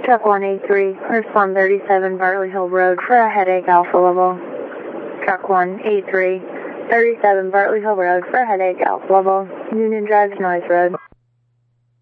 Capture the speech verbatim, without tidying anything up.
Truck one eight three, respond thirty-seven Bartley Hill Road for a headache alpha level. Truck one eight three, thirty-seven Bartley Hill Road for a headache alpha level. Union Drive, Noise Road.